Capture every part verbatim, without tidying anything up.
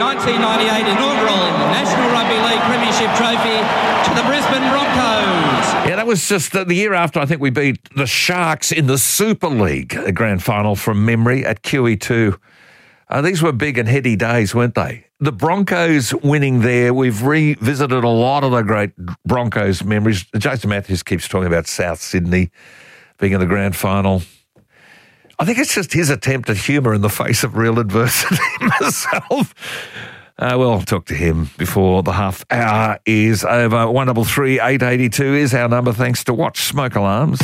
nineteen ninety-eight inaugural National Rugby League Premiership Trophy to the Brisbane Broncos. Yeah, that was just the, the year after I think we beat the Sharks in the Super League a grand final from memory at Q E two. Uh, these were big and heady days, weren't they? The Broncos winning there, we've revisited a lot of the great Broncos memories. Jason Matthews keeps talking about South Sydney being in the grand final. I think it's just his attempt at humour in the face of real adversity myself. Uh, well, I'll talk to him before the half hour is over. one three three, eight eight two is our number, thanks to Watch Smoke Alarms.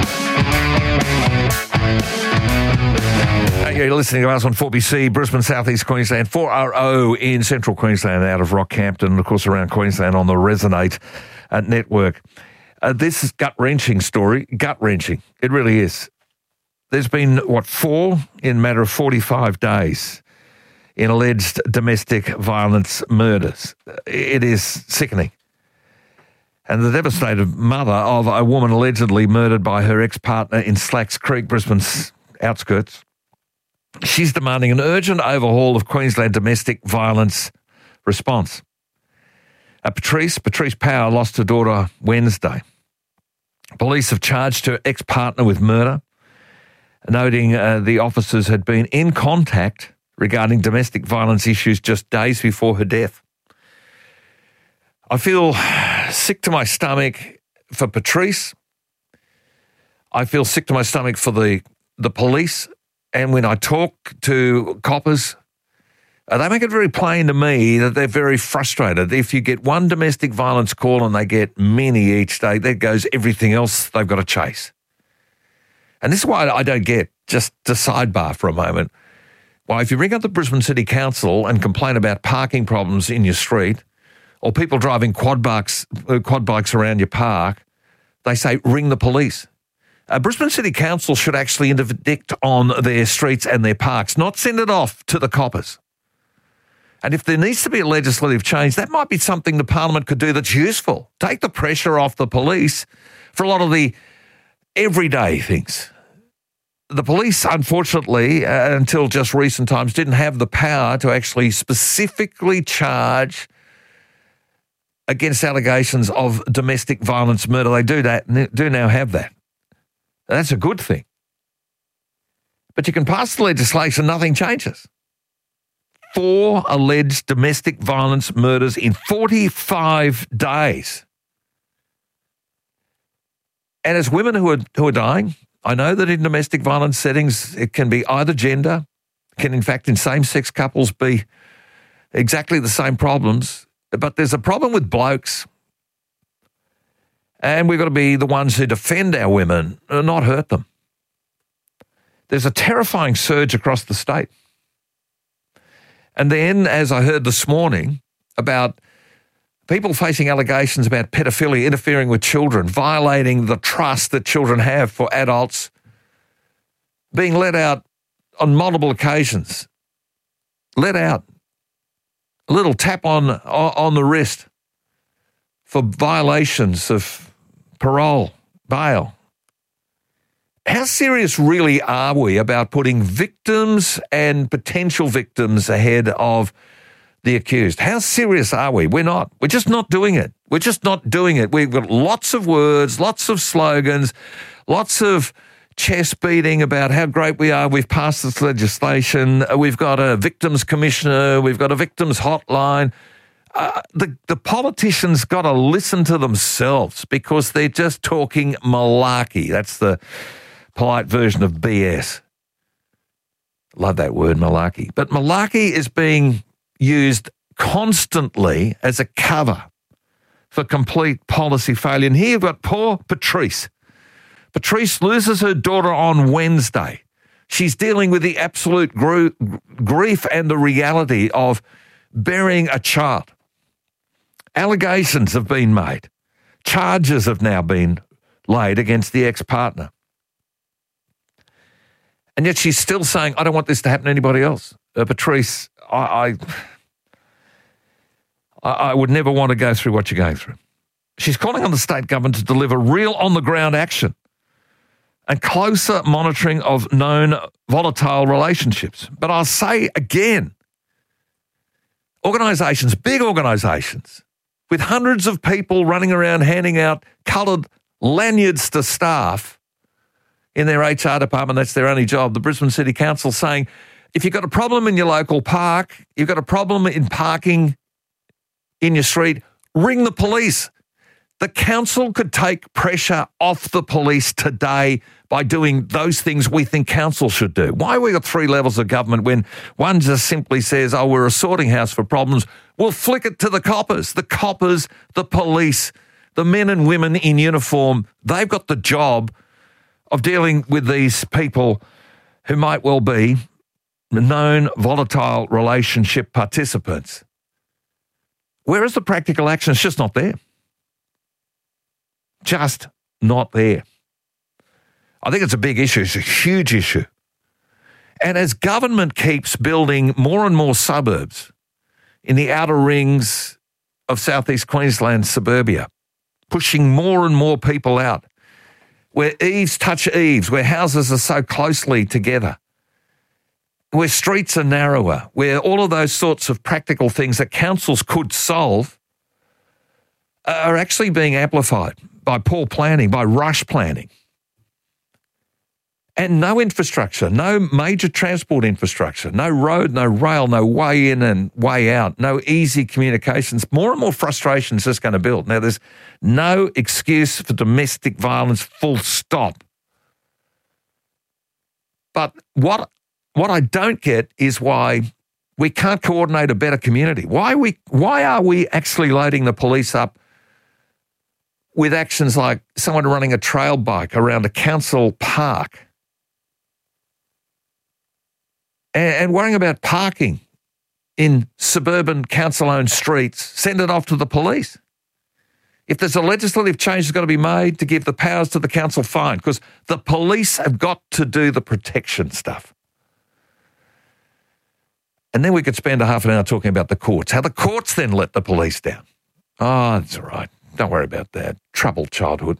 You're listening to us on four B C, Brisbane, South East Queensland, four R O in Central Queensland, out of Rockhampton, and of course around Queensland on the Resonate uh, network. Uh, this is gut-wrenching story, gut-wrenching. It really is. There's been, what, four in a matter of forty-five days in alleged domestic violence murders. It is sickening. And the devastated mother of a woman allegedly murdered by her ex-partner in Slacks Creek, Brisbane's outskirts, she's demanding an urgent overhaul of Queensland domestic violence response. Uh, Patrice, Patrice Power lost her daughter Wednesday. Police have charged her ex-partner with murder, noting uh, the officers had been in contact regarding domestic violence issues just days before her death. I feel sick to my stomach for Patrice. I feel sick to my stomach for the, the police. And when I talk to coppers, uh, they make it very plain to me that they're very frustrated. If you get one domestic violence call and they get many each day, there goes everything else they've got to chase. And this is why I don't get, just to sidebar for a moment, why if you ring up the Brisbane City Council and complain about parking problems in your street or people driving quad bikes, uh, quad bikes around your park, they say ring the police. Uh, Brisbane City Council should actually interdict on their streets and their parks, not send it off to the coppers. And if there needs to be a legislative change, that might be something the Parliament could do that's useful. Take the pressure off the police for a lot of the everyday things. The police, unfortunately, uh, until just recent times, didn't have the power to actually specifically charge against allegations of domestic violence murder. They do that, do now have that. That's a good thing. But you can pass the legislation, nothing changes. Four alleged domestic violence murders in forty-five days. And as women who are who are dying, I know that in domestic violence settings, it can be either gender, can in fact in same-sex couples be exactly the same problems, but there's a problem with blokes. And we've got to be the ones who defend our women, not hurt them. There's a terrifying surge across the state. And then, as I heard this morning, about people facing allegations about pedophilia, interfering with children, violating the trust that children have for adults, being let out on multiple occasions. Let out. A little tap on, on the wrist for violations of parole, bail. How serious really are we about putting victims and potential victims ahead of the accused? How serious are we? We're not. We're just not doing it. We're just not doing it. We've got lots of words, lots of slogans, lots of chest beating about how great we are. We've passed this legislation. We've got a victims commissioner. We've got a victims hotline. Uh, the, the politicians got to listen to themselves because they're just talking malarkey. That's the polite version of B S. Love that word, malarkey. But malarkey is being used constantly as a cover for complete policy failure. And here you've got poor Patrice. Patrice loses her daughter on Wednesday. She's dealing with the absolute gr- grief and the reality of burying a child. Allegations have been made. Charges have now been laid against the ex-partner. And yet she's still saying, I don't want this to happen to anybody else. Uh, Patrice, I, I, I would never want to go through what you're going through. She's calling on the state government to deliver real on-the-ground action and closer monitoring of known volatile relationships. But I'll say again, Organisations, big organisations, with hundreds of people running around handing out coloured lanyards to staff in their H R department. That's their only job. The Brisbane City Council saying, if you've got a problem in your local park, you've got a problem in parking in your street, ring the police. The council could take pressure off the police today by doing those things we think council should do. Why have we got three levels of government when one just simply says, oh, we're a sorting house for problems? We'll flick it to the coppers. The coppers, the police, the men and women in uniform, they've got the job of dealing with these people who might well be known volatile relationship participants. Where is the practical action? It's just not there. Just not there. I think it's a big issue. It's a huge issue. And as government keeps building more and more suburbs in the outer rings of southeast Queensland suburbia, pushing more and more people out, where eaves touch eaves, where houses are so closely together, where streets are narrower, where all of those sorts of practical things that councils could solve are actually being amplified by poor planning, by rush planning. And no infrastructure, no major transport infrastructure, no road, no rail, no way in and way out, no easy communications. More and more frustration is just going to build. Now, there's no excuse for domestic violence, full stop. But what what I don't get is why we can't coordinate a better community. Why we why are we actually loading the police up with actions like someone running a trail bike around a council park and, and worrying about parking in suburban council-owned streets? Send it off to the police. If there's a legislative change that's got to be made to give the powers to the council, fine, because the police have got to do the protection stuff. And then we could spend a half an hour talking about the courts, how the courts then let the police down. Oh, that's all right. Don't worry about that. Troubled childhood.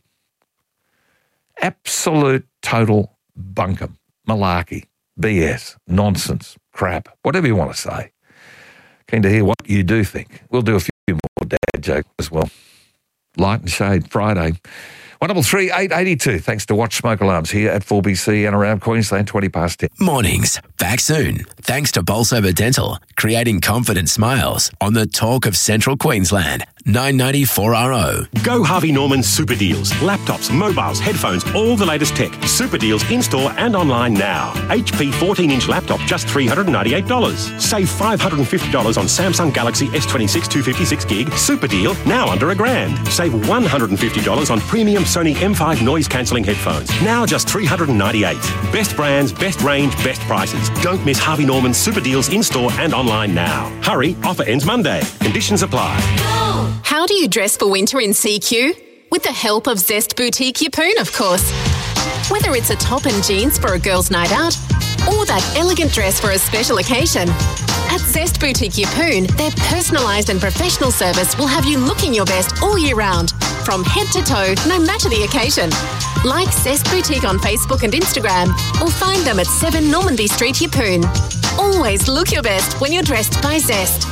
Absolute total bunkum, malarkey, B S, nonsense, crap, whatever you want to say. Keen to hear what you do think. We'll do a few more dad jokes as well. Light and Shade Friday. one double three eight eight two. Thanks to Watch Smoke Alarms here at four B C and around Queensland, twenty past ten. Mornings. Back soon. Thanks to Bolsover Dental, creating confident smiles on the talk of Central Queensland. nine ninety-four R O. Go Harvey Norman Super Deals. Laptops, mobiles, headphones, all the latest tech. Super Deals in-store and online now. H P fourteen-inch laptop, just three hundred ninety-eight dollars. Save five hundred fifty dollars on Samsung Galaxy S twenty-six two fifty-six gig. Super deal, now under a grand. Save one hundred fifty dollars on premium Sony M five noise-cancelling headphones. Now just three hundred ninety-eight dollars. Best brands, best range, best prices. Don't miss Harvey Norman Super Deals in-store and online now. Hurry, offer ends Monday. Conditions apply. How do you dress for winter in C Q? With the help of Zest Boutique Yeppoon, of course. Whether it's a top and jeans for a girl's night out or that elegant dress for a special occasion, at Zest Boutique Yeppoon, their personalised and professional service will have you looking your best all year round, from head to toe, no matter the occasion. Like Zest Boutique on Facebook and Instagram, or find them at seven Normanby Street, Yeppoon. Always look your best when you're dressed by Zest.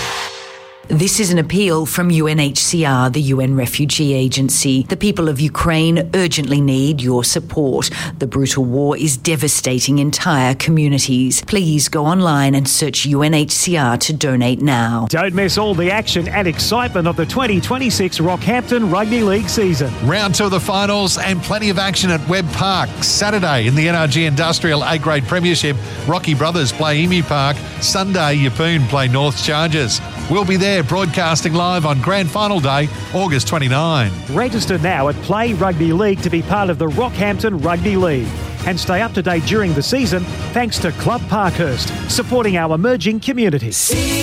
This is an appeal from U N H C R, the U N Refugee Agency. The people of Ukraine urgently need your support. The brutal war is devastating entire communities. Please go online and search U N H C R to donate now. Don't miss all the action and excitement of the twenty twenty-six Rockhampton Rugby League season. Round two of the finals and plenty of action at Webb Park. Saturday in the N R G Industrial A-Grade Premiership, Rocky Brothers play Emu Park. Sunday, Yeppoon play North Chargers. We'll be there broadcasting live on Grand Final Day, August twenty-ninth. Register now at Play Rugby League to be part of the Rockhampton Rugby League. And stay up to date during the season thanks to Club Parkhurst, supporting our emerging community.